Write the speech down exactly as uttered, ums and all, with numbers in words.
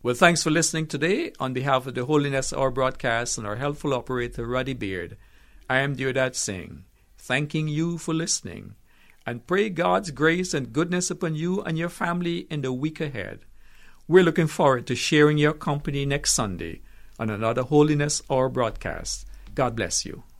Well, thanks for listening today. On behalf of the Holiness Hour broadcast and our helpful operator, Ruddy Beard, I am Deodat Singh, thanking you for listening, and pray God's grace and goodness upon you and your family in the week ahead. We're looking forward to sharing your company next Sunday on another Holiness Hour broadcast. God bless you.